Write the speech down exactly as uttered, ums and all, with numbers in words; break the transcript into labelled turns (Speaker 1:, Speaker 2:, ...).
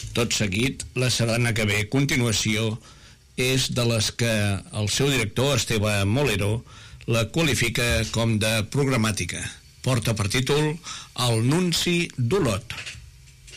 Speaker 1: Tot seguit, la sardana que ve a continuació és de les que el seu director, Esteve Molero, la qualifica com de programàtica. Porta per títol El Nunci d'Olot.